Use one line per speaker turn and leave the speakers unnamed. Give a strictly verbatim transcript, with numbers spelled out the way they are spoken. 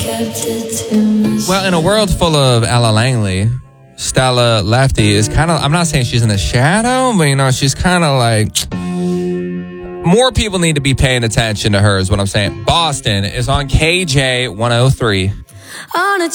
Well, in a world full of Ella Langley, Stella Lefty is kind of, I'm not saying she's in the shadow, but, you know, she's kind of like, more people need to be paying attention to her is what I'm saying. Boston is on K J one oh three.
On a